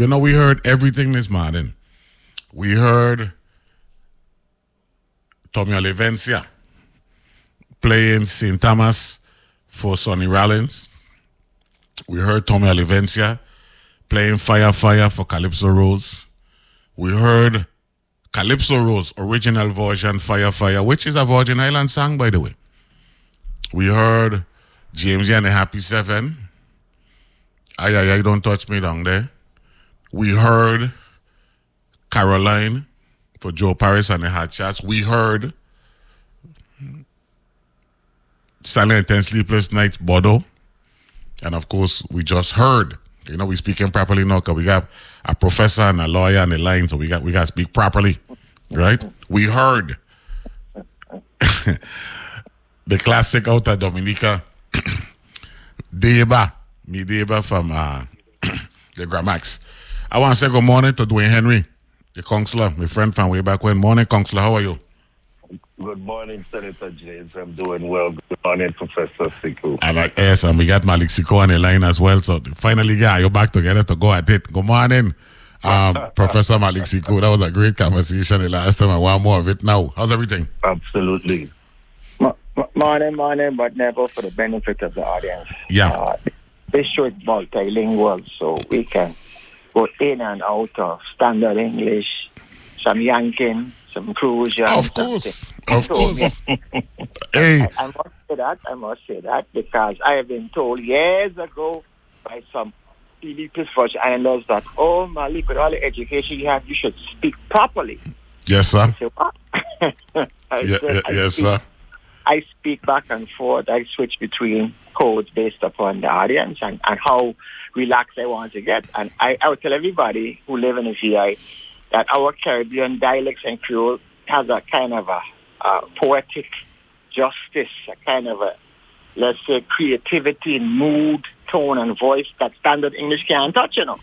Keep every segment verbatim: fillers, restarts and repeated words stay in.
you know, we heard everything this morning. We heard Tommy Olivencia playing Saint Thomas for Sonny Rollins. We heard Tommy Olivencia playing Fire Fire for Calypso Rose. We heard Calypso Rose original version Fire Fire, which is a Virgin Island song, by the way. We heard James and the Happy Seven. Ay, ay, ay, don't touch me down there. We heard Caroline for Joe Paris and the Hot Shots. We heard Silent and Sleepless Nights, Bodo. And of course, we just heard, you know, we speaking properly now because we got a professor and a lawyer on the line, so we got we got to speak properly, right? We heard the classic out of Dominica, Deba, me Deba from uh, the Gramax. I want to say good morning to Dwayne Henry, the counselor, my friend from way back when. Morning, counselor, how are you? Good morning, Senator James. I'm doing well. Good morning, Professor Siku. And like, yes, and we got Malik Siko on the line as well. So finally, yeah, you're back together to go at it. Good morning, um, Professor Malik Siko. That was a great conversation the last time. I want more of it now. How's everything? Absolutely. M- morning, morning, but never for the benefit of the audience. Yeah. Uh, this show is multilingual, so we can go in and out of standard English, some yanking, some Crucian. Of course, of course. Hey, I, I must say that. I must say that because I have been told years ago by some elitist Virgin Islanders that, oh, Malik, with all the education you have, you should speak properly. yes, sir. I said, what? I Yeah, said, yeah, I yes, speak, sir. I speak back and forth. I switch between codes based upon the audience and, and how relaxed I want to get. And I, I would tell everybody who live in the V I that our Caribbean dialects and Creole has a kind of a, a poetic justice, a kind of a, let's say, creativity in mood, tone, and voice that standard English can't touch, you know.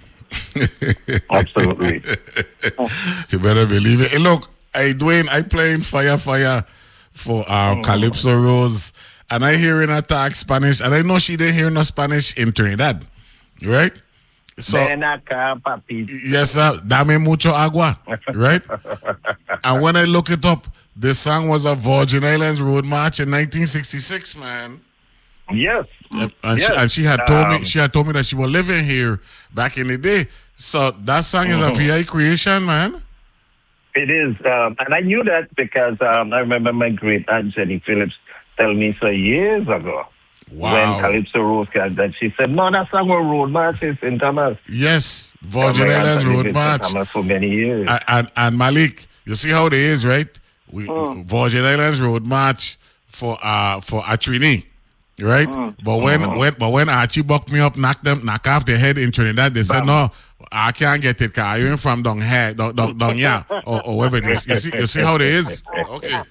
Absolutely. You better believe it. Hey, look, hey, Dwayne, I playing Fire Fire for um, Calypso Rose, and I hearing her talk Spanish, and I know she didn't hear no Spanish in Trinidad, right? So, Ven acá, papi. yes, sir. Dame mucho agua, right? And when I look it up, the song was a Virgin Islands Road March in nineteen sixty-six, man. Yes. And, and, yes. she, and she had told Um, me she had told me that she was living here back in the day. So that song is a V I creation, man. It is. Um, and I knew that because um, I remember my great aunt Jenny Phillips telling me so years ago. Wow. When Calypso Rose came, that she said, no, that song was Road March in Saint Thomas. Yes, Virgin Oh, my Islands aunt lived Road in March. Saint Thomas for many years. And, and, and Malik, you see how it is, right? We Virgin Islands Road March for uh for Atrini, right? But when when but when Archie bucked me up, knocked them, knock off their head in Trinidad, they said, no, I can't get it because I ain't from down here, down, down, down yeah, or, or whatever it is. You see, you see how it is? Okay.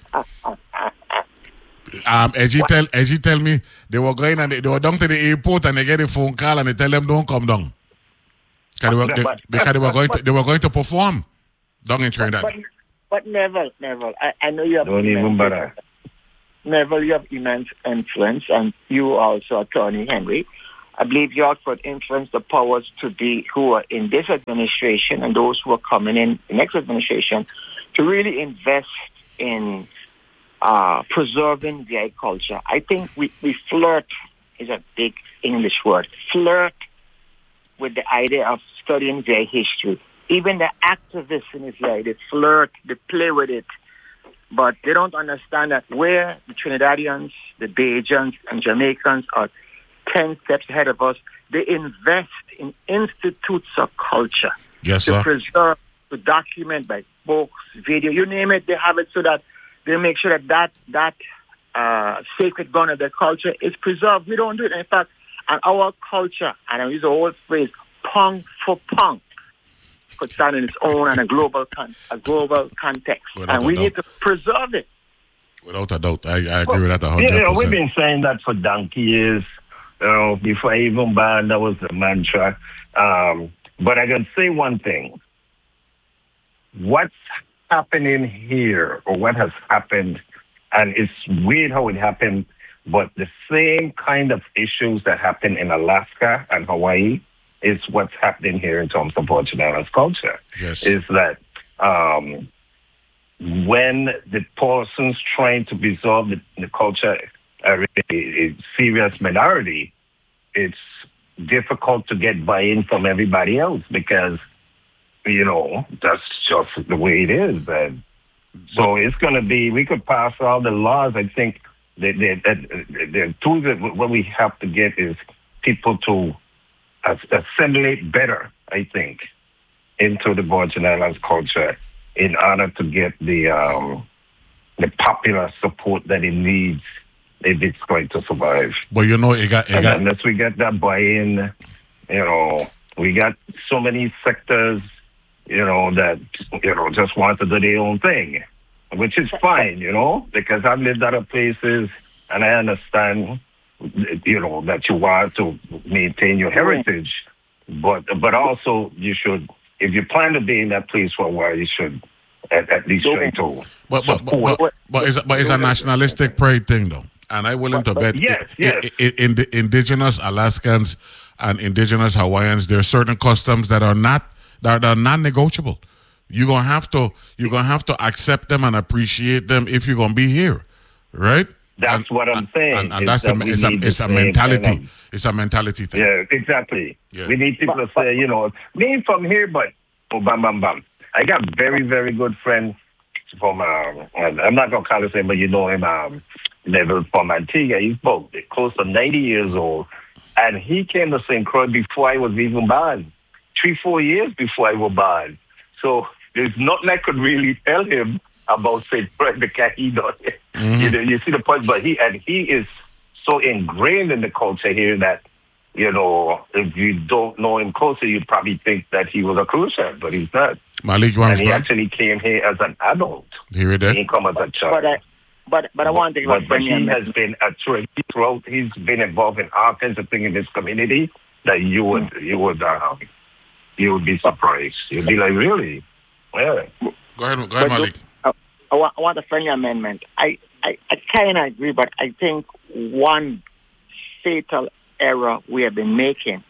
Um, Edgy tell Edgy tell me they were going and they, they were down to the airport and they get a phone call and they tell them don't come down because they were, they, because they were going to they were going to perform down in Trinidad. But, but Neville, Neville, I, I know you have Don't even immense, bother. Neville, you have immense influence, and you also, Attorney Henry. I believe you could influence the powers to be who are in this administration and those who are coming in the next administration to really invest in uh, preserving V I culture. I think we, we flirt is a big English word. Flirt with the idea of studying V I history. Even the activists in this V I, they flirt, they play with it. But they don't understand that where the Trinidadians, the Bajans, and Jamaicans are ten steps ahead of us, they invest in institutes of culture. Yes, to sir. preserve, to document by books, video, you name it, they have it so that they make sure that that, that uh, sacred ground of their culture is preserved. We don't do it. In fact, and our culture, and I use the old phrase, punk for punk, could stand in its own and a global con- a global context. Without and a we doubt. need to preserve it. Without a doubt, I, I agree with that a Yeah, hundred you know, we've percent. been saying that for donkey years. You know, before I even born, that was the mantra. Um, but I can say one thing. What's happening here, or what has happened, and it's weird how it happened, but the same kind of issues that happened in Alaska and Hawaii is what's happening here in terms of Virgin Islands culture. Yes. Is that um, when the persons trying to preserve the, the culture are a, a serious minority, it's difficult to get buy-in from everybody else because, you know, that's just the way it is. And so it's going to be, we could pass all the laws. I think that the two that what we have to get is people to assimilate better, I think, into the Virgin Islands culture in order to get the um, the popular support that it needs if it's going to survive. But you know, it got, it got... unless we get that buy-in, you know, we got so many sectors, you know, that, you know, just want to do their own thing, which is fine, you know, because I've lived other places and I understand, you know, that you want to maintain your heritage, but but also you should, if you plan to be in that place for a while, you should at, at least try to but, but, but, but, but, it's, but it's a nationalistic pride thing, though. And I'm willing to bet yes, yes. In, in, in indigenous Alaskans and indigenous Hawaiians, there are certain customs that are not that are non-negotiable. You're gonna have to you're gonna have to accept them and appreciate them if you're gonna be here, right? That's and, what I'm saying. And, and that's that a, it's a, it's a mentality. Kind of, it's a mentality thing. Yeah, exactly. Yeah. We need people but, to say, you know, me from here, but oh, bam, bam, bam. I got very, very good friends from, um, I'm not going to call his name, but you know him, um, Neville from Antigua. He's about close to ninety years old. And he came to Saint Croix before I was even born. Three, four years before I was born. So there's nothing I could really tell him about Saint Croix because he does it. Mm-hmm. You know, you see the point, but he, and he is so ingrained in the culture here that, you know, if you don't know him closer, you'd probably think that he was a cruiser, but he's not. Malik, you and he understand? actually came here as an adult. Here it is. He didn't come as a child. But I, but, but I want to But, but he has been a throughout. He's been involved in all kinds of things in this community that you would mm. you would uh, you would be surprised. You'd be like, really? Yeah. Go ahead, go ahead, Malik. I, I, want, I want a friendly amendment. I, I, I kind of agree, but I think one fatal error we have been making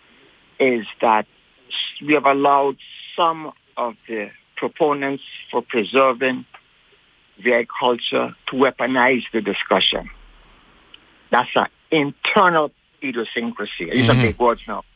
is that we have allowed some of the proponents for preserving their culture to weaponize the discussion. That's an internal idiosyncrasy. I use some big words now.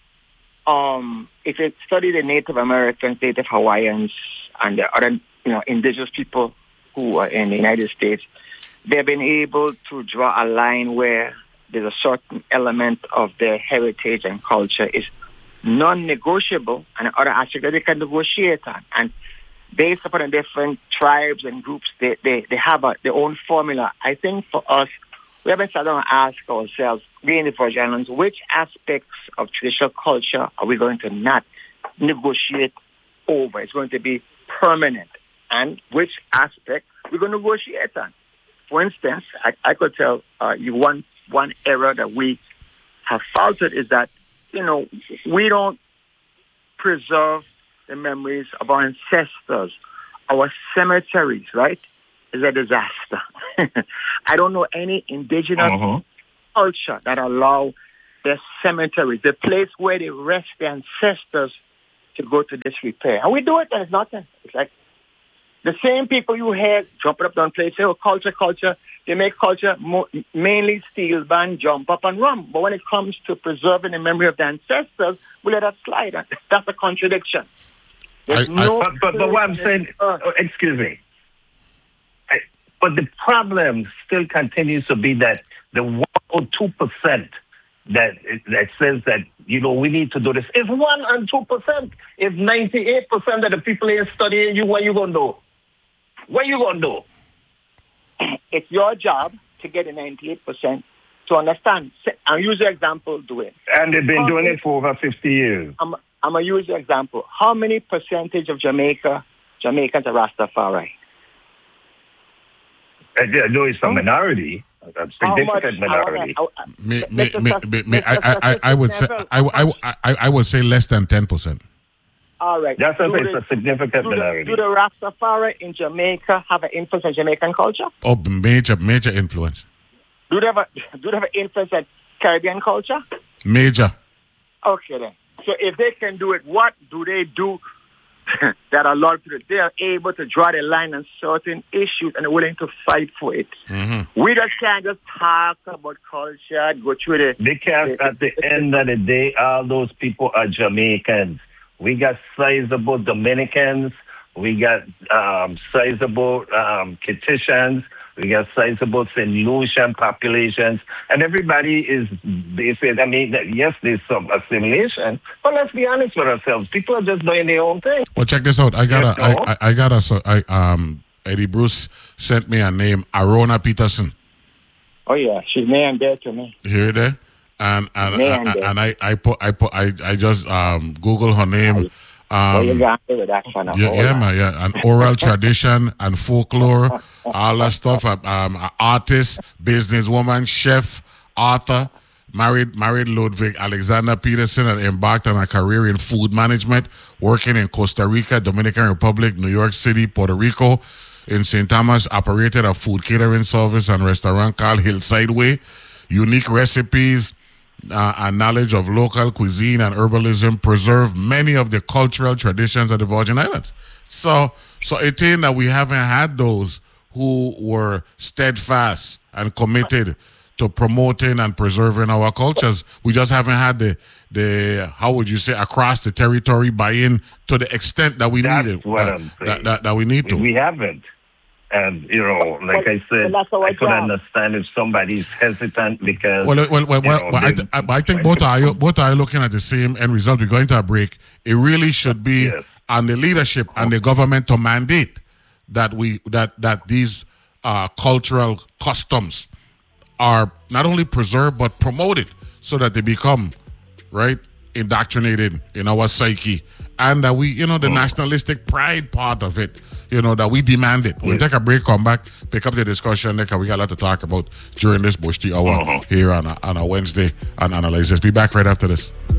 Um, if you study the Native Americans, Native Hawaiians, and the other, you know, indigenous people who are in the United States, they've been able to draw a line where there's a certain element of their heritage and culture is non-negotiable, and other aspects that they can negotiate on. And based upon the different tribes and groups, they, they, they have a, their own formula. I think for us, we haven't sat down and asked ourselves, we in the Virgin Islands, which aspects of traditional culture are we going to not negotiate over? It's going to be permanent. And which aspect we're going to negotiate on. For instance, I, I could tell uh, you one one error that we have faltered is that, you know, we don't preserve the memories of our ancestors. Our cemeteries, right, is a disaster. I don't know any indigenous uh-huh. culture that allow their cemeteries, the place where they rest their ancestors, to go to disrepair. And we do it and it's nothing. It's like the same people you hear jumping up down place, say, oh, culture, culture. They make culture mo- mainly steel band, jump up and run. But when it comes to preserving the memory of the ancestors, we let that slide. That's a contradiction. I, no I, but, but, but what I'm saying, oh, excuse me, I, but the problem still continues to be that the one or two percent that that says that, you know, we need to do this is one and two percent. If ninety-eight percent of the people here studying you, what you gonna do? What you gonna do? It's your job to get the ninety-eight percent to understand. I'll use your example, Dwayne. And they've been doing it for over fifty years. I'm, I'm going to use your example. How many percentage of Jamaica, Jamaicans are Rastafari? I know it's a minority. A significant minority. I would say I, I, I, I would say less than ten percent. All right. That's a, it's a significant do minority. The, do the Rastafari in Jamaica have an influence on Jamaican culture? Oh, major, major influence. Do they have, a, do they have an influence on Caribbean culture? Major. Okay then. So if they can do it, what do they do that a lot of people, they are able to draw the line on certain issues and are willing to fight for it. Mm-hmm. We just can't just talk about culture, go through the... Because the, at the end of the day, all those people are Jamaicans. We got sizable Dominicans. We got um, sizable um, Kititians. We got sizable Saint Lucian populations. And everybody is, they say, I mean, yes, there's some assimilation, but let's be honest with ourselves. People are just doing their own thing. Well, check this out. I got a, I, I, I got a, so I, um, Eddie Bruce sent me a name, Arona Peterson. Oh, yeah. She's named there to me. You hear that? And, and, and, and, and I, I put, I put, I, I just, um, Google her name. Um, well, you got with that kind of yeah, yeah, man, yeah, and oral tradition and folklore, all that stuff. Um, artist, businesswoman, chef, author, married, married Ludwig Alexander Peterson, and embarked on a career in food management, working in Costa Rica, Dominican Republic, New York City, Puerto Rico. In Saint Thomas, operated a food catering service and restaurant called Hillside Way. Unique recipes. Uh, and knowledge of local cuisine and herbalism preserve many of the cultural traditions of the Virgin Islands. So, so it's in that we haven't had those who were steadfast and committed to promoting and preserving our cultures. We just haven't had the, the how would you say, across the territory buy-in to the extent that we That's needed. What uh, I'm that, that, that we need to. We haven't. And, you know, like I said, I could understand if somebody's hesitant because... Well, well, well, well, well I, th- I think both are, you, both are looking at the same end result. We're going to a break. It really should be yes. on the leadership and the government to mandate that we that, that these uh, cultural customs are not only preserved but promoted so that they become, right, indoctrinated in our psyche. And that we, you know, the mm. nationalistic pride part of it, you know, that we demand it. We'll yes. take a break, come back, pick up the discussion, because we got a lot to talk about during this Bush Tea Hour uh-huh. here on a, on a Wednesday and analyze this. Be back right after this.